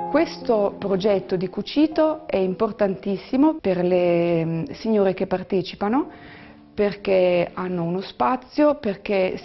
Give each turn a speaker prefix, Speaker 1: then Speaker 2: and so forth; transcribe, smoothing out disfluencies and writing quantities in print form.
Speaker 1: Questo progetto di cucito è importantissimo per le signore che partecipano perché hanno uno spazio, perché